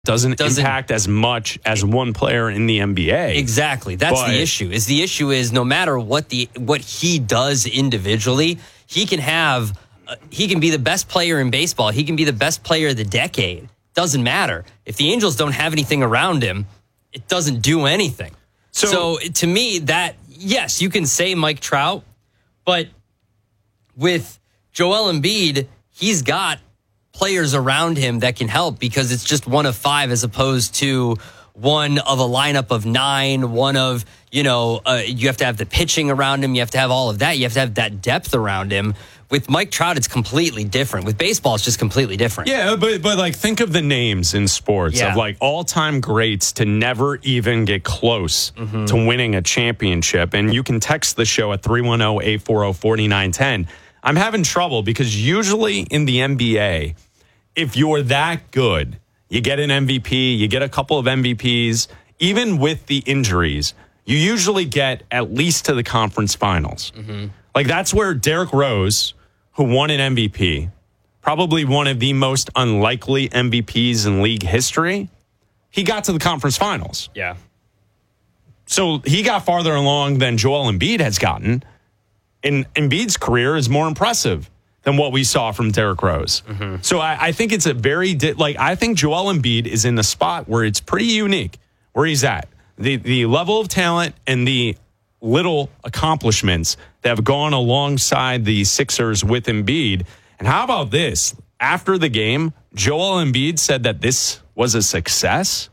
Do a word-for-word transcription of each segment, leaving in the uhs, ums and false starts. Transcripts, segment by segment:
doesn't, doesn't impact as much as one player in the N B A. Exactly. That's but, the issue. Is the issue is no matter what the what he does individually, he can have uh, he can be the best player in baseball. He can be the best player of the decade. Doesn't matter. If the Angels don't have anything around him, it doesn't do anything. So, so to me, that yes, you can say Mike Trout, but with Joel Embiid, he's got players around him that can help because it's just one of five as opposed to one of a lineup of nine, one of, you know, uh, you have to have the pitching around him. You have to have all of that. You have to have that depth around him. With Mike Trout, it's completely different. With baseball, it's just completely different. Yeah, but but like think of the names in sports yeah. of like all-time greats to never even get close mm-hmm. to winning a championship. And you can text the show at three one zero, eight four zero, four nine one zero. I'm having trouble because usually in the N B A, if you're that good, you get an M V P, you get a couple of M V Ps, even with the injuries, you usually get at least to the conference finals. Mm-hmm. Like that's where Derrick Rose, who won an M V P, probably one of the most unlikely M V Ps in league history, he got to the conference finals. Yeah. So he got farther along than Joel Embiid has gotten. And Embiid's career is more impressive than what we saw from Derrick Rose. Mm-hmm. So I, I think it's a very, di- like, I think Joel Embiid is in the spot where it's pretty unique where he's at. The, the level of talent and the little accomplishments that have gone alongside the Sixers with Embiid. And how about this? After the game, Joel Embiid said that this was a success.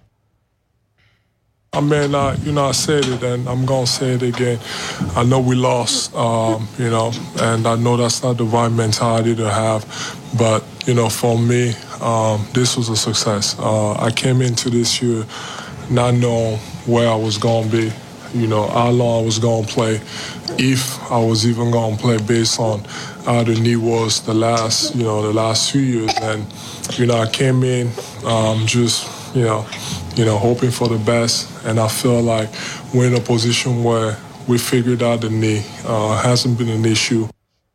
I mean, uh, you know, I said it, and I'm going to say it again. I know we lost, um, you know, and I know that's not the right mentality to have. But, you know, for me, um, this was a success. Uh, I came into this year not knowing where I was going to be, you know, how long I was going to play, if I was even going to play based on how the knee was the last, you know, the last few years. And, you know, I came in um, just, you know, you know, hoping for the best. And I feel like we're in a position where we figured out the knee. Uh, hasn't been an issue.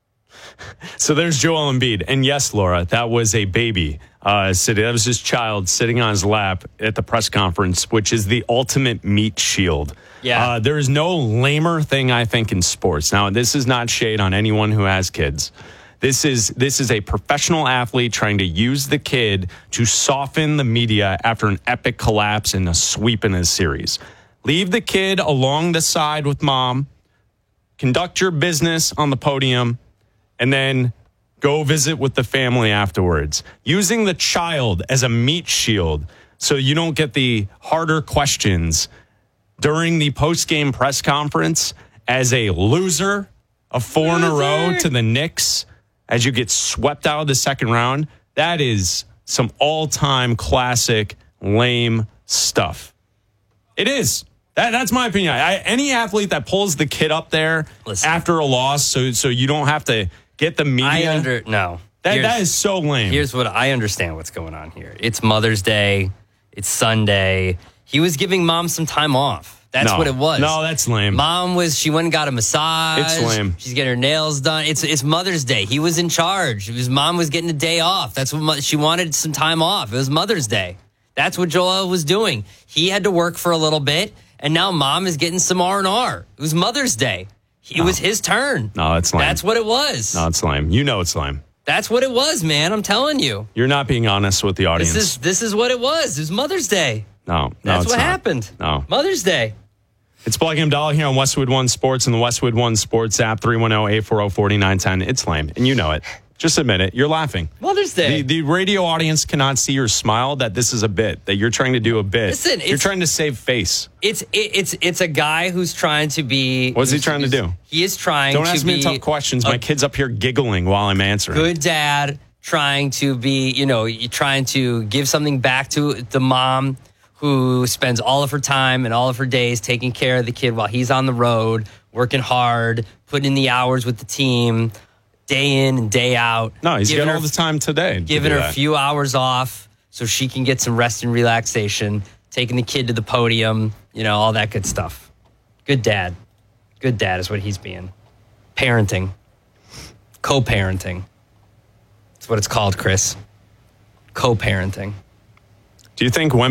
So there's Joel Embiid. And yes, Laura, that was a baby uh, sitting. That was his child sitting on his lap at the press conference, which is the ultimate meat shield. Yeah. Uh, there is no lamer thing, I think, in sports. Now, this is not shade on anyone who has kids. This is this is a professional athlete trying to use the kid to soften the media after an epic collapse and a sweep in a series. Leave the kid along the side with mom, conduct your business on the podium, and then go visit with the family afterwards. Using the child as a meat shield so you don't get the harder questions during the post-game press conference as a loser of four loser. in a row to the Knicks. As you get swept out of the second round, that is some all-time classic lame stuff. It is. That, that's my opinion. I, any athlete that pulls the kid up there Listen, after a loss so so you don't have to get the media. I under, no. That, that is so lame. Here's what I understand what's going on here. It's Mother's Day. It's Sunday. He was giving mom some time off. That's no. what it was. No, that's lame. Mom was, she went and got a massage. It's lame. She's getting her nails done. It's it's Mother's Day. He was in charge. His mom was getting a day off. That's what she wanted, some time off. It was Mother's Day. That's what Joel was doing. He had to work for a little bit, and now mom is getting some R and R. It was Mother's Day. It no. was his turn. No, it's lame. That's what it was. No, it's lame. You know it's lame. That's what it was, man. I'm telling you. You're not being honest with the audience. This is this is what it was. It was Mother's Day. No, no, That's it's what not. happened. No. Mother's Day. It's Blake Amdala here on Westwood One Sports and the Westwood One Sports app, three one zero, eight four zero, four nine one zero. It's lame, and you know it. Just admit it. You're laughing. Mother's Day. The, the radio audience cannot see your smile that this is a bit, that you're trying to do a bit. Listen, you're trying to save face. It's it, it's it's a guy who's trying to be... What's he trying to do? He is trying Don't to be... Don't ask me tough questions. My kid's up here giggling while I'm answering. Good dad, trying to be, you know, trying to give something back to the mom who spends all of her time and all of her days taking care of the kid while he's on the road, working hard, putting in the hours with the team, day in and day out. No, he's got all the time today. Giving her a few hours off so she can get some rest and relaxation, taking the kid to the podium, you know, all that good stuff. Good dad. Good dad is what he's being. Parenting. Co-parenting. That's what it's called, Chris. Co-parenting. Do you think